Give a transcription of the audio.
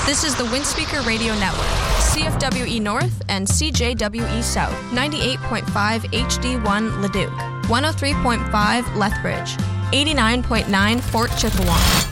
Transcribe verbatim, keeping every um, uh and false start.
This is the Windspeaker Radio Network, C F W E North and C J W E South, ninety-eight point five H D one Leduc, one oh three point five Lethbridge, eighty-nine point nine Fort Chippewa.